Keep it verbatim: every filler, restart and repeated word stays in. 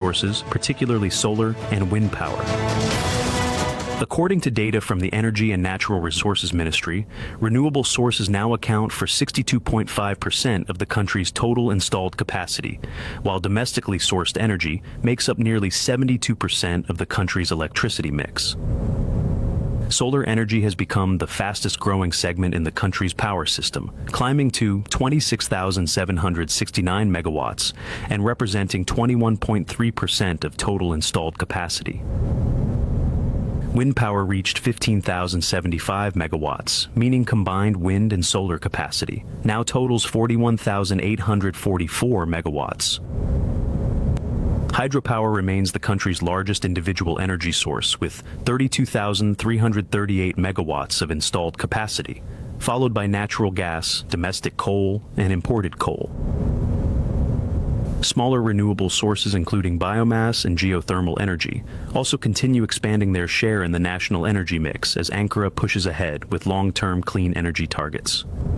sources, particularly solar and wind power. According to data from the Energy and Natural Resources Ministry, renewable sources now account for sixty-two point five percent of the country's total installed capacity, while domestically sourced energy makes up nearly seventy-two percent of the country's electricity mix. Solar energy has become the fastest-growing segment in the country's power system, climbing to twenty-six thousand seven hundred sixty-nine megawatts and representing twenty-one point three percent of total installed capacity. Wind power reached fifteen thousand seventy-five megawatts, meaning combined wind and solar capacity now totals forty-one thousand eight hundred forty-four megawatts. Hydropower remains the country's largest individual energy source with thirty-two thousand three hundred thirty-eight megawatts of installed capacity, followed by natural gas, domestic coal, and imported coal. Smaller renewable sources including biomass and geothermal energy also continue expanding their share in the national energy mix as Ankara pushes ahead with long-term clean energy targets.